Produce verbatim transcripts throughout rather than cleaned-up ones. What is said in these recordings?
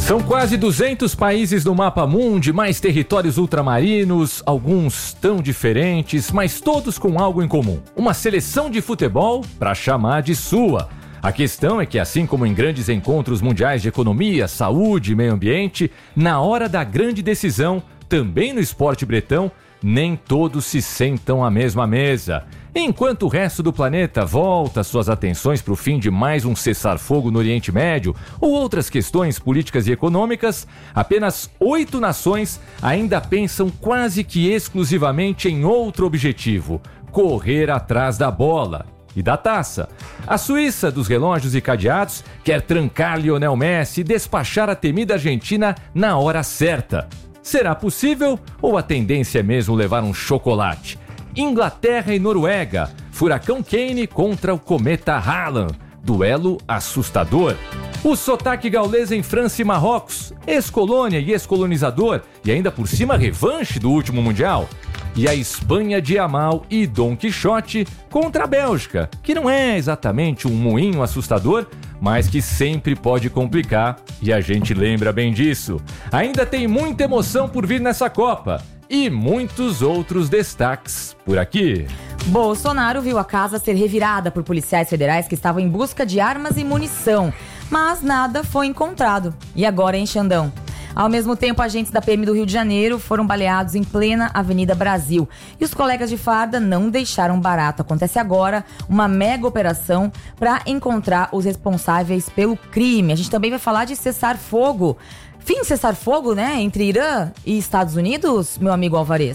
São quase duzentos países no mapa mundi, mais territórios ultramarinos, alguns tão diferentes, mas todos com algo em comum. Uma seleção de futebol para chamar de sua. A questão é que, assim como em grandes encontros mundiais de economia, saúde e meio ambiente, na hora da grande decisão, também no esporte bretão, nem todos se sentam à mesma mesa. Enquanto o resto do planeta volta suas atenções para o fim de mais um cessar-fogo no Oriente Médio ou outras questões políticas e econômicas, apenas oito nações ainda pensam quase que exclusivamente em outro objetivo: correr atrás da bola e da taça. A Suíça, dos relógios e cadeados, quer trancar Lionel Messi e despachar a temida Argentina na hora certa. Será possível ou a tendência é mesmo levar um chocolate? Inglaterra e Noruega, furacão Kane contra o cometa Haaland, duelo assustador. O sotaque gaulês em França e Marrocos, ex-colônia e ex-colonizador, e ainda por cima revanche do último Mundial. E a Espanha de Yamal e Dom Quixote contra a Bélgica, que não é exatamente um moinho assustador, mas que sempre pode complicar, e a gente lembra bem disso. Ainda tem muita emoção por vir nessa Copa. E muitos outros destaques por aqui. Bolsonaro viu a casa ser revirada por policiais federais que estavam em busca de armas e munição, mas nada foi encontrado. E agora, hein, Xandão? Ao mesmo tempo, agentes da P M do Rio de Janeiro foram baleados em plena Avenida Brasil. E os colegas de farda não deixaram barato. Acontece agora uma mega operação para encontrar os responsáveis pelo crime. A gente também vai falar de cessar-fogo. Fim de cessar-fogo, né, entre Irã e Estados Unidos, meu amigo Alvarez?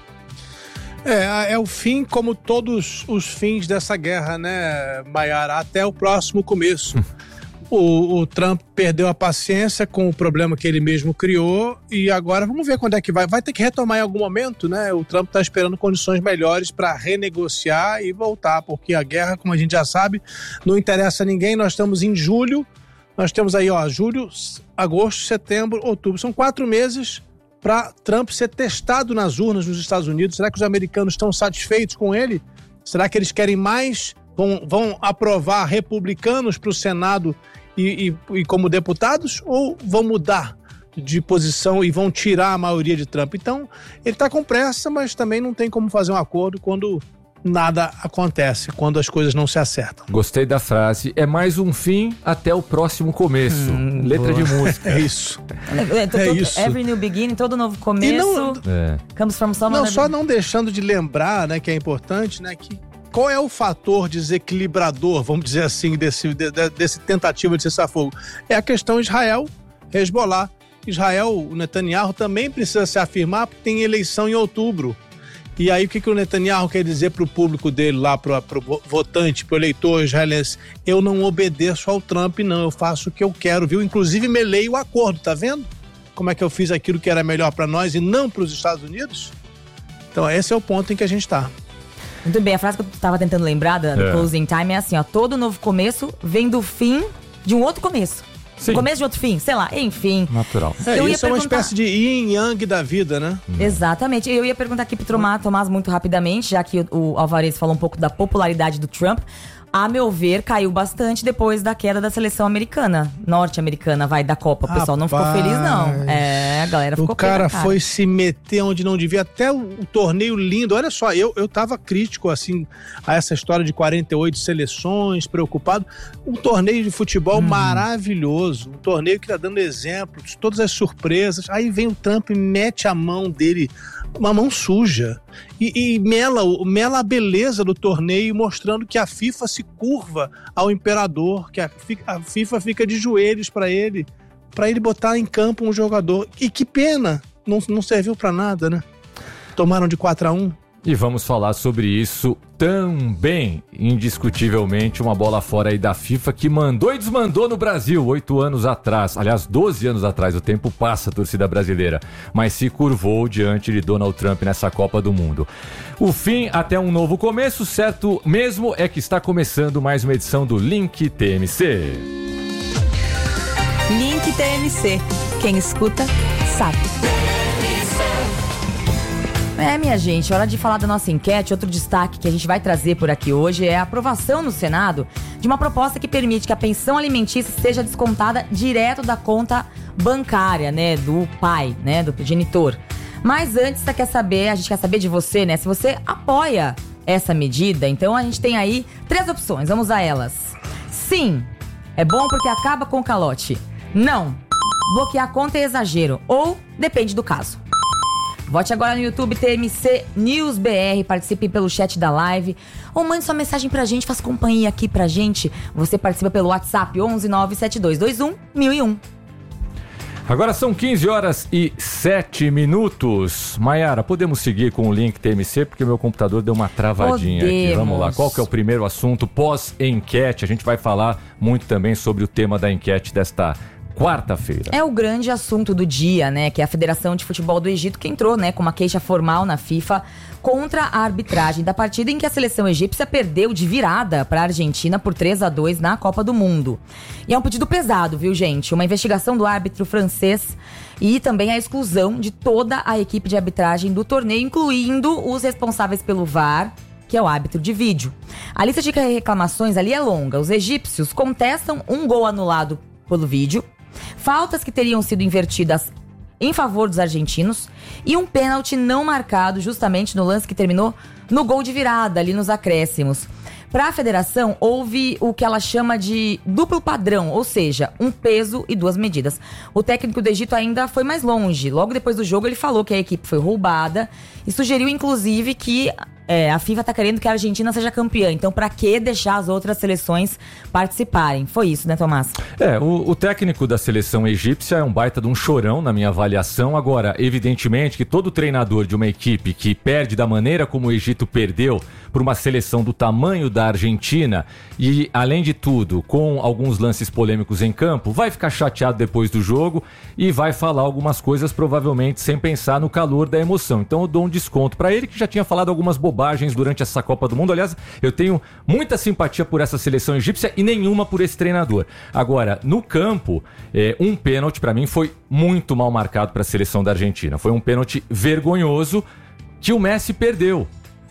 É, é o fim como todos os fins dessa guerra, né, Maiara, até o próximo começo. o, o Trump perdeu a paciência com o problema que ele mesmo criou e agora vamos ver quando é que vai. Vai ter que retomar em algum momento, né? O Trump está esperando condições melhores para renegociar e voltar, porque a guerra, como a gente já sabe, não interessa a ninguém. Nós estamos em julho. Nós temos aí, ó, julho, agosto, setembro, outubro. São quatro meses para Trump ser testado nas urnas nos Estados Unidos. Será que os americanos estão satisfeitos com ele? Será que eles querem mais? Vão, vão aprovar republicanos para o Senado e, e, e como deputados? Ou vão mudar de posição e vão tirar a maioria de Trump? Então, ele está com pressa, mas também não tem como fazer um acordo quando nada acontece, quando as coisas não se acertam. Gostei da frase. É mais um fim até o próximo começo. Hum, Letra boa. De música. É isso. É, todo, é isso. Every new beginning, todo novo começo. Não, é. Comes from someone. Não, só não deixando de lembrar, né, que é importante, né, que qual é o fator desequilibrador, vamos dizer assim, desse, de, desse tentativa de cessar-fogo? É a questão Israel, Hezbollah. Israel, o Netanyahu também precisa se afirmar porque tem eleição em outubro. E aí o que, que o Netanyahu quer dizer para o público dele lá, para o votante, para o eleitor israelense? Eu não obedeço ao Trump, não, eu faço o que eu quero, viu? Inclusive melei o acordo, tá vendo? Como é que eu fiz aquilo que era melhor para nós e não para os Estados Unidos? Então esse é o ponto em que a gente está. Muito bem, a frase que eu estava tentando lembrar do é. closing time é assim, ó, todo novo começo vem do fim de um outro começo. Sim. Começo de outro fim, sei lá, enfim. Natural. É, Eu isso é uma perguntar... espécie de yin e yang da vida, né? Hum. Exatamente. Eu ia perguntar aqui pro Tomás, Tomás muito rapidamente, já que o, o Alvarez falou um pouco da popularidade do Trump. A meu ver, caiu bastante depois da queda da seleção americana, norte-americana, vai, da Copa. O pessoal Rapaz, não ficou feliz, não. É, a galera ficou O cara foi se meter onde não devia, até o, o torneio lindo. Olha só, eu, eu tava crítico, assim, a essa história de quarenta e oito seleções, preocupado. Um torneio de futebol hum. maravilhoso, um torneio que tá dando exemplo de todas as surpresas. Aí vem o Trump e mete a mão dele, uma mão suja, e, e mela, mela a beleza do torneio, mostrando que a FIFA se curva ao imperador, que a, a FIFA fica de joelhos para ele, para ele botar em campo um jogador. E que pena, não, não serviu para nada, né? Tomaram de quatro a um. E vamos falar sobre isso também, indiscutivelmente, uma bola fora aí da FIFA que mandou e desmandou no Brasil oito anos atrás, aliás, doze anos atrás, o tempo passa, a torcida brasileira, mas se curvou diante de Donald Trump nessa Copa do Mundo. O fim até um novo começo, certo mesmo é que está começando mais uma edição do Link T M C. Link T M C, quem escuta sabe. É, minha gente, hora de falar da nossa enquete. Outro destaque que a gente vai trazer por aqui hoje é a aprovação no Senado de uma proposta que permite que a pensão alimentícia seja descontada direto da conta bancária, né, do pai, né, do genitor. Mas antes, você quer saber, a gente quer saber de você, né, se você apoia essa medida. Então a gente tem aí três opções, vamos a elas. Sim, é bom porque acaba com o calote. Não, bloquear a conta é exagero. Ou depende do caso. Vote agora no YouTube T M C News B R, participe pelo chat da live ou mande sua mensagem pra gente, faz companhia aqui pra gente. Você participa pelo WhatsApp onze nove sete dois dois um mil e um. Agora são quinze horas e sete minutos. Maiara, podemos seguir com o link T M C, porque meu computador deu uma travadinha Podemos. aqui. Vamos lá, qual que é o primeiro assunto pós-enquete? A gente vai falar muito também sobre o tema da enquete desta quarta-feira. É o grande assunto do dia, né? Que é a Federação de Futebol do Egito, que entrou, né, com uma queixa formal na FIFA contra a arbitragem da partida em que a seleção egípcia perdeu de virada para a Argentina por três a dois na Copa do Mundo. E é um pedido pesado, viu, gente? Uma investigação do árbitro francês e também a exclusão de toda a equipe de arbitragem do torneio, incluindo os responsáveis pelo V A R, que é o árbitro de vídeo. A lista de reclamações ali é longa. Os egípcios contestam um gol anulado pelo vídeo, faltas que teriam sido invertidas em favor dos argentinos e um pênalti não marcado justamente no lance que terminou no gol de virada, ali nos acréscimos. Para a federação, houve o que ela chama de duplo padrão, ou seja, um peso e duas medidas. O técnico do Egito ainda foi mais longe. Logo depois do jogo, ele falou que a equipe foi roubada e sugeriu, inclusive, que é, a FIFA está querendo que a Argentina seja campeã. Então, para que deixar as outras seleções participarem? Foi isso, né, Tomás? É, o, o técnico da seleção egípcia é um baita de um chorão, na minha avaliação. Agora, evidentemente que todo treinador de uma equipe que perde da maneira como o Egito perdeu por uma seleção do tamanho da Argentina e, além de tudo, com alguns lances polêmicos em campo, vai ficar chateado depois do jogo e vai falar algumas coisas provavelmente sem pensar no calor da emoção. Então eu dou um desconto para ele, que já tinha falado algumas bobagens durante essa Copa do Mundo. Aliás, eu tenho muita simpatia por essa seleção egípcia e nenhuma por esse treinador. Agora, no campo, é, um pênalti para mim foi muito mal marcado para a seleção da Argentina. Foi um pênalti vergonhoso que o Messi perdeu.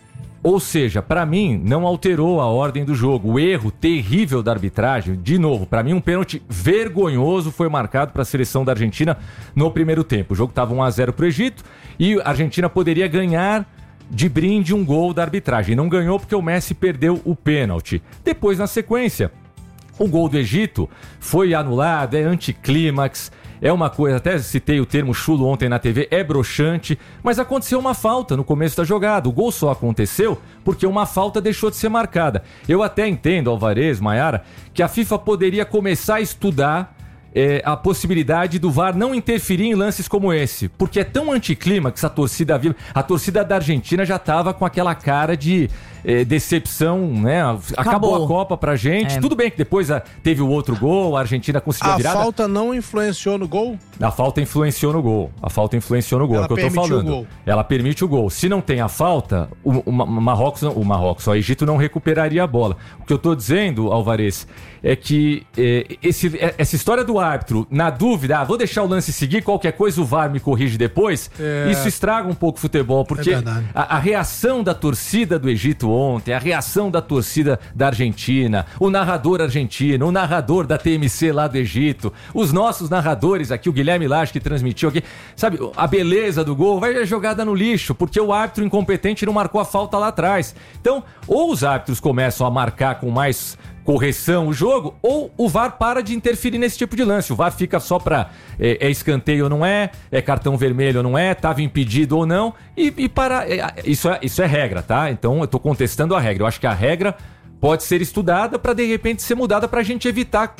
Ou seja, para mim, não alterou a ordem do jogo. O erro terrível da arbitragem, de novo, para mim um pênalti vergonhoso foi marcado para a seleção da Argentina no primeiro tempo. O jogo estava um a zero para o Egito e a Argentina poderia ganhar de brinde um gol da arbitragem. Não ganhou porque o Messi perdeu o pênalti. Depois, na sequência, o gol do Egito foi anulado, é anticlímax. É uma coisa, até citei o termo chulo ontem na T V, é broxante, mas aconteceu uma falta no começo da jogada. O gol só aconteceu porque uma falta deixou de ser marcada. Eu até entendo, Alvarez, Maiara, que a FIFA poderia começar a estudar é, a possibilidade do V A R não interferir em lances como esse, porque é tão anticlímax a torcida viva. A torcida da Argentina já estava com aquela cara de é, decepção, né? Acabou. Acabou a Copa pra gente. É. Tudo bem que depois a, teve o outro gol, a Argentina conseguiu a virada. A falta não influenciou no gol? A falta influenciou no gol. A falta influenciou no gol. Ela é o que eu tô falando. O gol. Ela permite o gol. Se não tem a falta, o, o, o Marrocos, o Marrocos, o Egito não recuperaria a bola. O que eu tô dizendo, Alvarez, é que é, esse, essa história do árbitro, na dúvida, ah, vou deixar o lance seguir, qualquer coisa o V A R me corrige depois, é... isso estraga um pouco o futebol, porque é a, a reação da torcida do Egito ontem, a reação da torcida da Argentina, o narrador argentino, o narrador da T M C lá do Egito, os nossos narradores aqui, o Guilherme Lage que transmitiu aqui, sabe, a beleza do gol vai jogada no lixo, porque o árbitro incompetente não marcou a falta lá atrás. Então, ou os árbitros começam a marcar com mais correção o jogo, ou o V A R para de interferir nesse tipo de lance. O V A R fica só pra é, é escanteio ou não é, é cartão vermelho ou não é, estava impedido ou não, e, e para é, isso, é, isso é regra, tá? Então eu tô contestando a regra. Eu acho que a regra pode ser estudada para de repente ser mudada pra gente evitar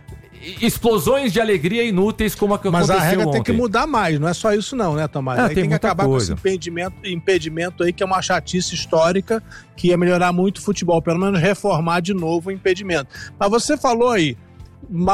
explosões de alegria inúteis como a que Mas aconteceu ontem. Mas a regra tem que mudar mais, não é só isso não, né, Tomás? É, aí tem, tem que acabar coisa. com esse impedimento, impedimento aí, que é uma chatice histórica, que ia melhorar muito o futebol, pelo menos reformar de novo o impedimento. Mas você falou aí, mal